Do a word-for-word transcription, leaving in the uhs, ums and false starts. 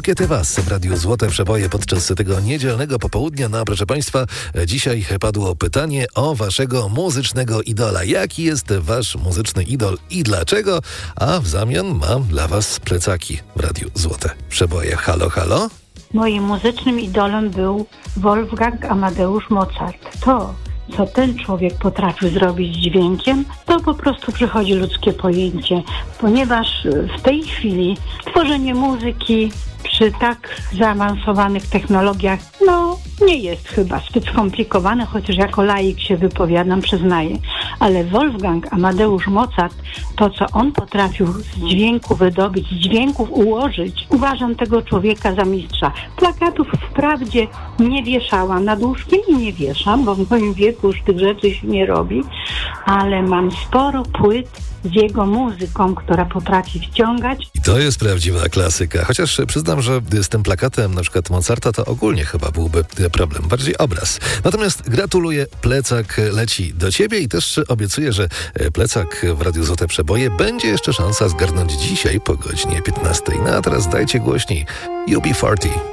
Forget Was w Radiu Złote Przeboje podczas tego niedzielnego popołudnia. No a proszę Państwa, dzisiaj padło pytanie o Waszego muzycznego idola. Jaki jest Wasz muzyczny idol i dlaczego? A w zamian mam dla Was plecaki w Radiu Złote Przeboje. Halo, halo? Moim muzycznym idolem był Wolfgang Amadeusz Mozart. To, co ten człowiek potrafił zrobić z dźwiękiem, to po prostu przychodzi ludzkie pojęcie, ponieważ w tej chwili tworzenie muzyki przy tak zaawansowanych technologiach, no nie jest chyba zbyt skomplikowane, chociaż jako laik się wypowiadam, przyznaję. Ale Wolfgang Amadeusz Mozart, to co on potrafił z dźwięku wydobyć, z dźwięków ułożyć, uważam tego człowieka za mistrza. Plakatów wprawdzie nie wieszałam nad łóżkiem i nie wieszam, bo w moim wieku już tych rzeczy się nie robi, ale mam sporo płyt z jego muzyką, która potrafi wciągać. I to jest prawdziwa klasyka. Chociaż przyznam, że z tym plakatem na przykład Mozarta to ogólnie chyba byłby problem. Bardziej obraz. Natomiast gratuluję. Plecak leci do Ciebie i też obiecuję, że plecak w Radiu Złote Przeboje będzie jeszcze szansa zgarnąć dzisiaj po godzinie piętnastej. No a teraz dajcie głośniej U B czterdzieści.